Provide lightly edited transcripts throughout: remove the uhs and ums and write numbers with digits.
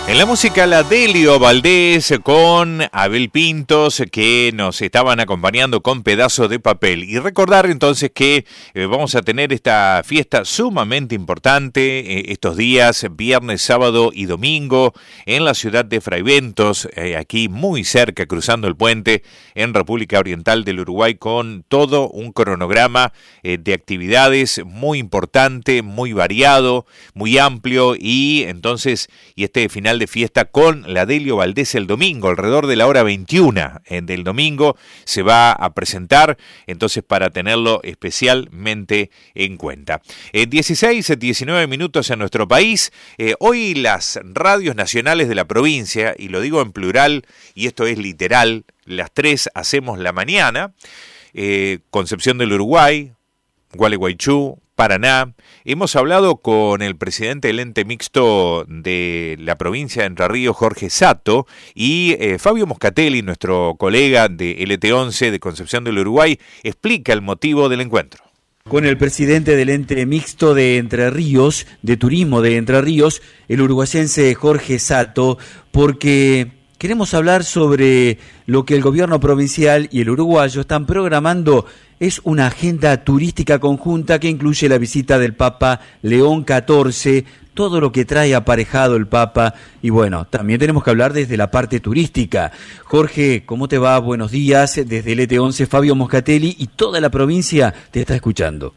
En la música, la Delio Valdés con Abel Pintos, que nos estaban acompañando con Pedazo de Papel. Y recordar entonces que vamos a tener esta fiesta sumamente importante estos días, viernes, sábado y domingo, en la ciudad de Fraiventos, aquí muy cerca, cruzando el puente, en República Oriental del Uruguay, con todo un cronograma de actividades muy importante, muy variado, muy amplio, y entonces, este final de fiesta con la Delio Valdés el domingo, alrededor de la hora 21 del domingo, se va a presentar, entonces para tenerlo especialmente en cuenta. 19 minutos en nuestro país. Hoy las radios nacionales de la provincia, y lo digo en plural, y esto es literal, las 3 hacemos la mañana, Concepción del Uruguay, Gualeguaychú, Paraná. Hemos hablado con el presidente del ente mixto de la provincia de Entre Ríos, Jorge Sato, y Fabio Moscatelli, nuestro colega de LT11 de Concepción del Uruguay, explica el motivo del encuentro. Con el presidente del ente mixto de Entre Ríos, de turismo de Entre Ríos, el uruguayense Jorge Sato, porque queremos hablar sobre lo que el gobierno provincial y el uruguayo están programando. Es una agenda turística conjunta que incluye la visita del Papa León XIV, todo lo que trae aparejado el Papa, y bueno, también tenemos que hablar desde la parte turística. Jorge, ¿cómo te va? Buenos días, desde el ET11, Fabio Moscatelli, y toda la provincia te está escuchando.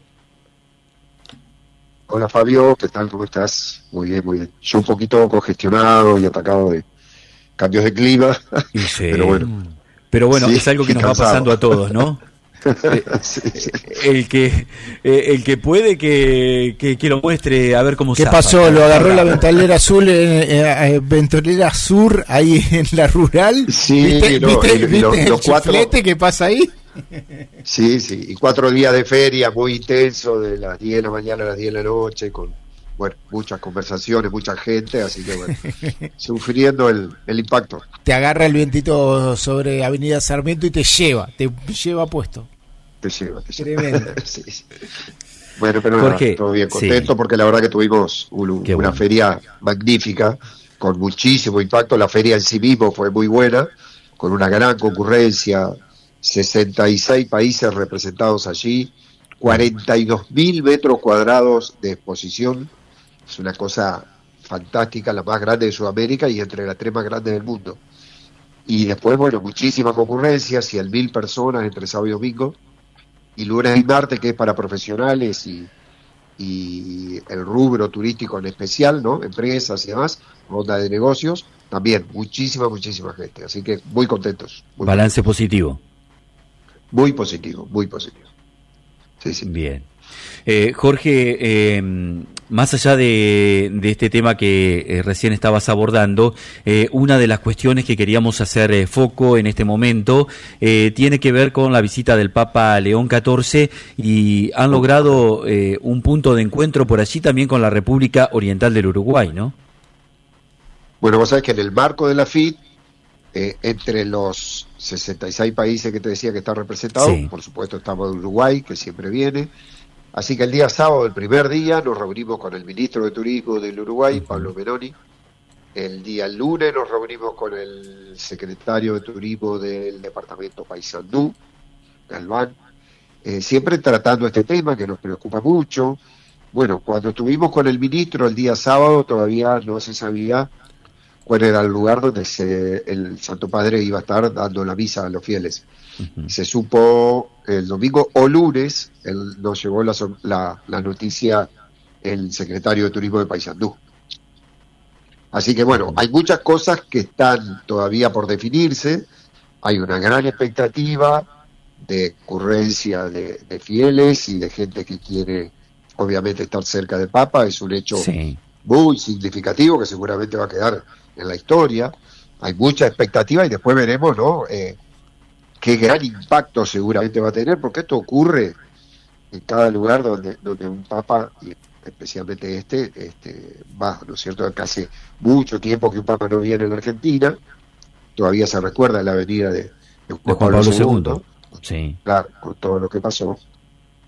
Hola Fabio, ¿qué tal? ¿Cómo estás? Muy bien, muy bien. Yo un poquito congestionado y atacado de cambios de clima, Sí. pero bueno, sí, sí, es algo que nos va pasando a todos, ¿no? Sí. El que puede que lo muestre, a ver cómo ¿Qué zafa. pasó? ¿Lo agarró la ventanera azul, ventanera sur ahí en la rural? Sí, ¿Viste, no, ¿viste el los cuatro, chuflete que pasa ahí? Sí, y 4 días de feria muy intenso, de las 10 de la mañana a las 10 de la noche, con muchas conversaciones, mucha gente, así que sufriendo el impacto. Te agarra el vientito sobre Avenida Sarmiento y te lleva puesto. Te lleva. Tremendo. Sí. Bueno, pero Jorge, nada, todo bien, contento, sí. porque la verdad que tuvimos una feria magnífica, con muchísimo impacto. La feria en sí mismo fue muy buena, con una gran concurrencia, 66 países representados allí, 42.000 metros cuadrados de exposición. Es una cosa fantástica, la más grande de Sudamérica y entre las 3 más grandes del mundo. Y después, muchísima concurrencia, 100.000 personas entre sábado y domingo, y lunes y martes, que es para profesionales y el rubro turístico en especial, ¿no? Empresas y demás, ronda de negocios, también muchísima gente. Así que muy contentos. Balance positivo. Muy positivo. Sí. Bien. Jorge, más allá de este tema que recién estabas abordando, una de las cuestiones que queríamos hacer foco en este momento tiene que ver con la visita del Papa León XIV, y han logrado un punto de encuentro por allí también con la República Oriental del Uruguay, ¿no? Bueno, vos sabés que en el marco de la FIT, entre los 66 países que te decía que están representados, sí, por supuesto estamos en Uruguay, que siempre viene. Así que el día sábado, el primer día, nos reunimos con el ministro de Turismo del Uruguay, Pablo Meloni. El día lunes nos reunimos con el secretario de Turismo del departamento Paysandú, Galván, siempre tratando este tema que nos preocupa mucho. Bueno, cuando estuvimos con el ministro el día sábado, todavía no se sabía cuál era el lugar donde el Santo Padre iba a estar dando la misa a los fieles. Se supo el domingo o lunes, nos llegó la noticia el secretario de Turismo de Paysandú. Así que hay muchas cosas que están todavía por definirse. Hay una gran expectativa de concurrencia de fieles y de gente que quiere obviamente estar cerca del Papa. Es un hecho muy significativo que seguramente va a quedar en la historia. Hay mucha expectativa y después veremos, ¿no? Qué gran impacto seguramente va a tener, porque esto ocurre en cada lugar donde un papa, y especialmente va, ¿no es cierto? Que hace mucho tiempo que un papa no viene en la Argentina, todavía se recuerda la venida de Juan Pablo II, sí, claro, con todo lo que pasó.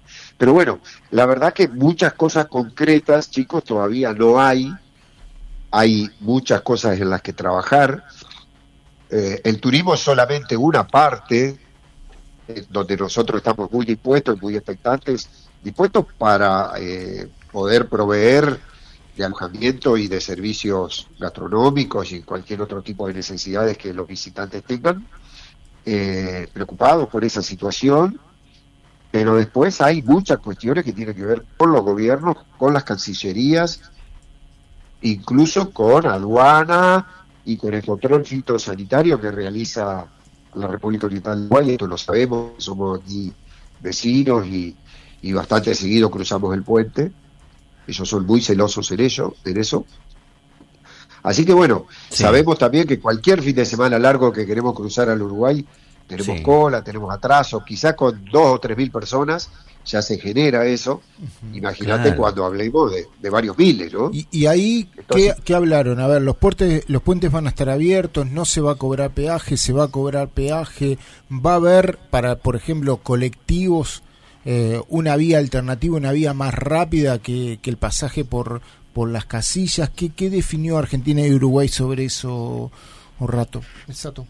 Pero la verdad que muchas cosas concretas, chicos, todavía no hay, hay muchas cosas en las que trabajar. El turismo es solamente una parte donde nosotros estamos muy dispuestos y muy expectantes, dispuestos para poder proveer de alojamiento y de servicios gastronómicos y cualquier otro tipo de necesidades que los visitantes tengan, preocupados por esa situación. Pero después hay muchas cuestiones que tienen que ver con los gobiernos, con las cancillerías, incluso con aduana y con el control fitosanitario que realiza la República Oriental de Uruguay. Esto lo sabemos, somos aquí vecinos y bastante seguido cruzamos el puente. Ellos son muy celosos en eso. Así que bueno, sabemos también que cualquier fin de semana largo que queremos cruzar al Uruguay, tenemos cola, tenemos atrasos, quizás con 2 o 3 mil personas ya se genera eso. Imagínate cuando hablemos de varios miles, ¿no? Y ahí, entonces, ¿qué hablaron? A ver, los puentes van a estar abiertos, no se va a cobrar peaje, se va a cobrar peaje, va a haber para, por ejemplo, colectivos, una vía alternativa, una vía más rápida que el pasaje por las casillas. ¿Qué definió Argentina y Uruguay sobre eso, Rato? Exacto.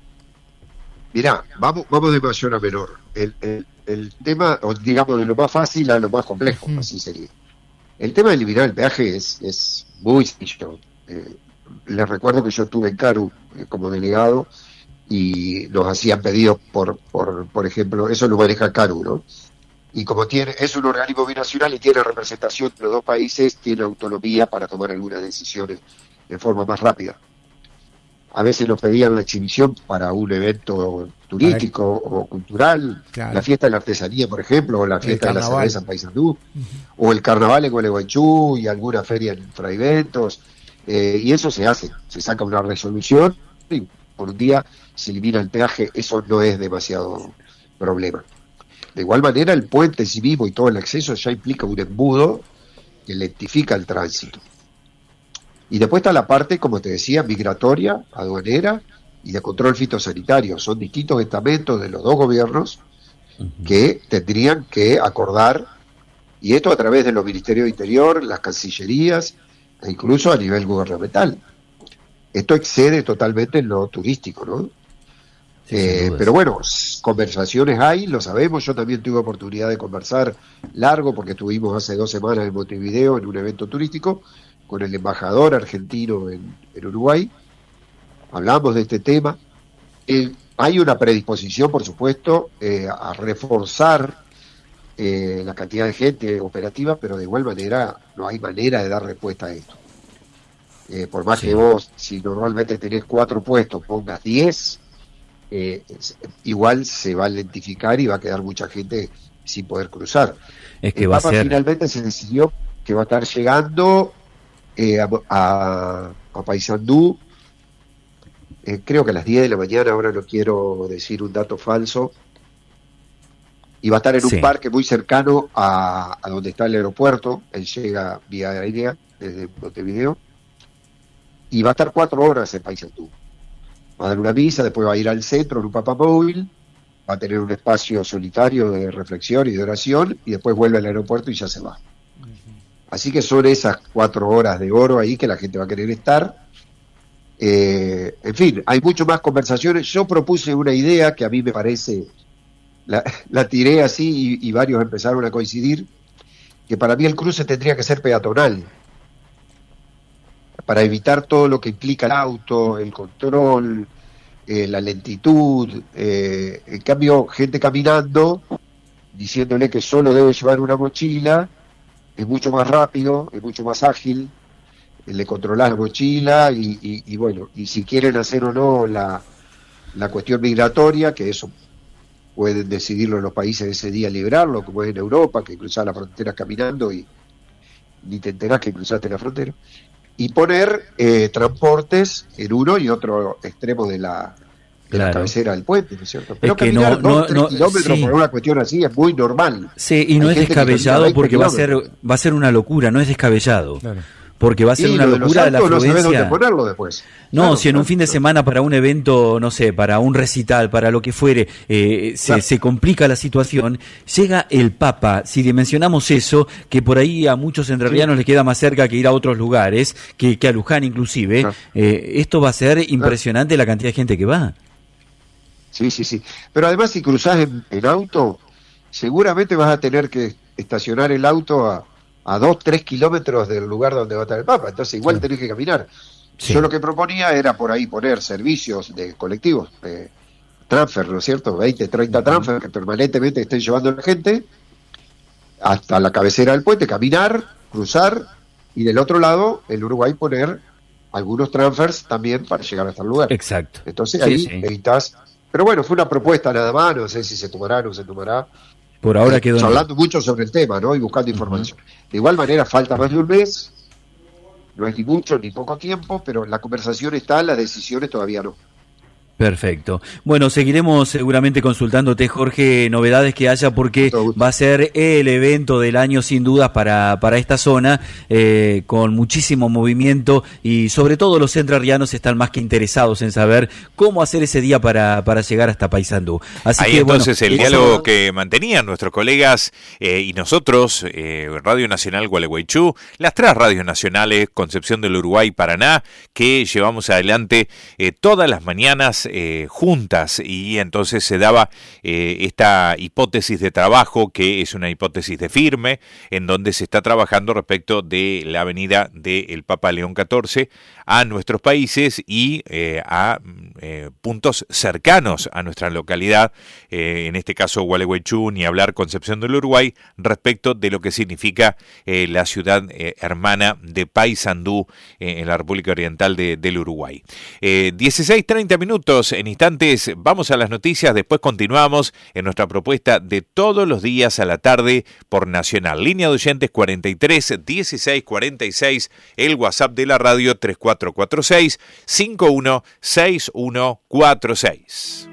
Mirá, vamos de mayor a menor. El tema, digamos, de lo más fácil a lo más complejo, así sería. El tema de eliminar el peaje es muy sencillo. Les recuerdo que yo estuve en Caru como delegado y nos hacían pedidos por ejemplo, eso lo maneja Caru, ¿no? Y como es un organismo binacional y tiene representación de los dos países, tiene autonomía para tomar algunas decisiones de forma más rápida. A veces nos pedían la exhibición para un evento turístico o cultural, la fiesta de la artesanía, por ejemplo, o la fiesta de la cerveza en Paysandú, o el carnaval en Gualeguaychú y alguna feria en Fraiventos, y eso se hace, se saca una resolución y por un día se elimina el peaje. Eso no es demasiado problema. De igual manera, el puente en sí mismo y todo el acceso ya implica un embudo que lentifica el tránsito. Y después está la parte, como te decía, migratoria, aduanera y de control fitosanitario. Son distintos estamentos de los dos gobiernos que tendrían que acordar, y esto a través de los ministerios de Interior, las cancillerías e incluso a nivel gubernamental. Esto excede totalmente en lo turístico, ¿no? Pero bueno, conversaciones hay, lo sabemos. Yo también tuve oportunidad de conversar largo, porque estuvimos hace 2 semanas en Montevideo en un evento turístico con el embajador argentino en Uruguay. Hablamos de este tema. Hay una predisposición, por supuesto, a reforzar la cantidad de gente operativa, pero de igual manera no hay manera de dar respuesta a esto. Por más que vos, si normalmente tenés 4 puestos, pongas 10, igual se va a lentificar y va a quedar mucha gente sin poder cruzar. Es que va a ser... Finalmente se decidió que va a estar llegando a Paysandú, creo que a las 10 de la mañana, ahora no quiero decir un dato falso, y va a estar en un parque muy cercano a donde está el aeropuerto. Él llega vía aérea desde Montevideo y va a estar 4 horas en Paysandú. Va a dar una misa, después va a ir al centro en un papamóvil, va a tener un espacio solitario de reflexión y de oración, y después vuelve al aeropuerto y ya se va. Así que son esas 4 horas de oro ahí que la gente va a querer estar. En fin, hay mucho más conversaciones. Yo propuse una idea que a mí me parece, la tiré así y varios empezaron a coincidir, que para mí el cruce tendría que ser peatonal, para evitar todo lo que implica el auto, el control, la lentitud. En cambio, gente caminando, diciéndole que solo debe llevar una mochila, es mucho más rápido, es mucho más ágil, le controlás la mochila y bueno, y si quieren hacer o no la cuestión migratoria, que eso pueden decidirlo en los países ese día, librarlo, como es en Europa, que cruzás la frontera caminando y ni te enterás que cruzaste la frontera, y poner transportes en uno y otro extremo de la cabecera del puente, ¿no es cierto? Pero es que caminar 2-3 kilómetros sí. por una cuestión así es muy normal. Sí, y no es descabellado porque va a ser una locura, no es descabellado. Claro. porque va a ser una locura la afluencia. No sabés dónde ponerlo después. No, claro, si en un fin de semana para un evento, no sé, para un recital, para lo que fuere, se complica la situación, llega el Papa, si dimensionamos eso, que por ahí a muchos entrerrianos les queda más cerca que ir a otros lugares, que a Luján inclusive, esto va a ser impresionante la cantidad de gente que va. Sí. Pero además si cruzás en auto, seguramente vas a tener que estacionar el auto a 2-3 kilómetros del lugar donde va a estar el Papa, entonces igual tenés que caminar. Sí. Yo lo que proponía era por ahí poner servicios de colectivos, transfer, ¿no es cierto? 20, 30 transfer que permanentemente estén llevando a la gente hasta la cabecera del puente, caminar, cruzar, y del otro lado, el Uruguay, poner algunos transfers también para llegar hasta el lugar. Exacto. Entonces ahí evitas. Pero bueno, fue una propuesta nada más, no sé si se tomará o no se tomará. Por ahora quedó hablando mucho sobre el tema, ¿no? Y buscando información. De igual manera, falta más de un mes. No es ni mucho ni poco tiempo, pero la conversación está, las decisiones todavía no. Perfecto. Bueno, seguiremos seguramente consultándote, Jorge, novedades que haya, porque va a ser el evento del año sin dudas para esta zona, con muchísimo movimiento, y sobre todo los entrerrianos están más que interesados en saber cómo hacer ese día para llegar hasta Paysandú. Así ahí que, entonces el diálogo que mantenían nuestros colegas y nosotros, Radio Nacional Gualeguaychú, las 3 radios nacionales, Concepción del Uruguay, Paraná, que llevamos adelante todas las mañanas juntas, y entonces se daba esta hipótesis de trabajo, que es una hipótesis de firme, en donde se está trabajando respecto de la venida del Papa León XIV a nuestros países y a puntos cercanos a nuestra localidad, en este caso Gualeguaychú, ni hablar Concepción del Uruguay, respecto de lo que significa la ciudad hermana de Paysandú, en la República Oriental del Uruguay. 16:30 minutos. En instantes vamos a las noticias, después continuamos en nuestra propuesta de todos los días a la tarde por Nacional. Línea de oyentes 43 16 46, el WhatsApp de la radio 3446 516146.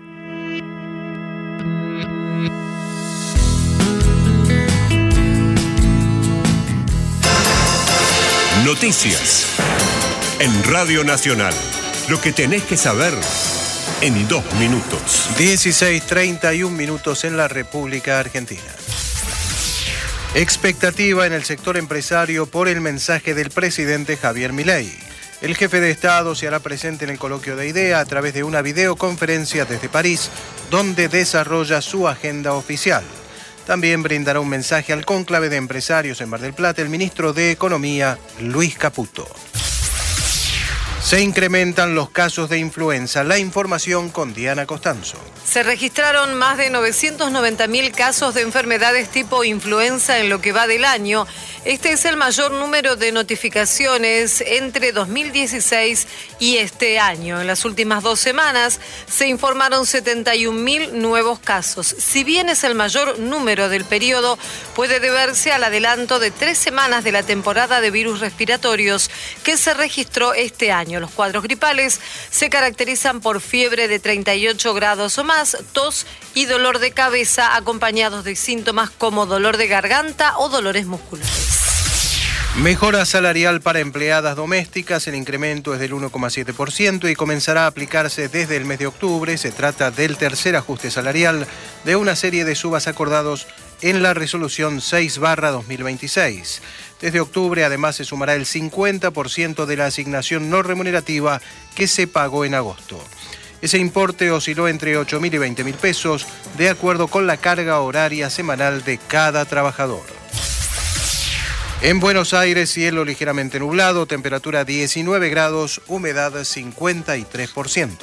Noticias en Radio Nacional. Lo que tenés que saber en 2 minutos. 16:31 minutos en la República Argentina. Expectativa en el sector empresario por el mensaje del presidente Javier Milei. El jefe de Estado se hará presente en el coloquio de IDEA a través de una videoconferencia desde París, donde desarrolla su agenda oficial. También brindará un mensaje al cónclave de empresarios en Mar del Plata el ministro de Economía, Luis Caputo. Se incrementan los casos de influenza. La información con Diana Costanzo. Se registraron más de 990.000 casos de enfermedades tipo influenza en lo que va del año. Este es el mayor número de notificaciones entre 2016 y este año. En las últimas 2 semanas se informaron 71.000 nuevos casos. Si bien es el mayor número del periodo, puede deberse al adelanto de 3 semanas de la temporada de virus respiratorios que se registró este año. Los cuadros gripales se caracterizan por fiebre de 38 grados o más, tos y dolor de cabeza, acompañados de síntomas como dolor de garganta o dolores musculares. Mejora salarial para empleadas domésticas. El incremento es del 1,7% y comenzará a aplicarse desde el mes de octubre. Se trata del tercer ajuste salarial de una serie de subas acordados en la resolución 6/2026. Desde octubre, además, se sumará el 50% de la asignación no remunerativa que se pagó en agosto. Ese importe osciló entre 8.000 y 20.000 pesos, de acuerdo con la carga horaria semanal de cada trabajador. En Buenos Aires, cielo ligeramente nublado, temperatura 19 grados, humedad 53%.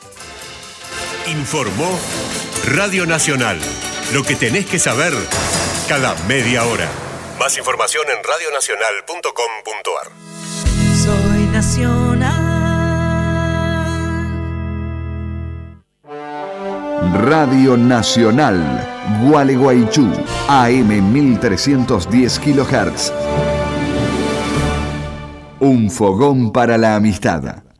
Informó Radio Nacional. Lo que tenés que saber cada media hora. Más información en radionacional.com.ar. Soy Nacional. Radio Nacional, Gualeguaychú, AM 1310 kHz. Un fogón para la amistad.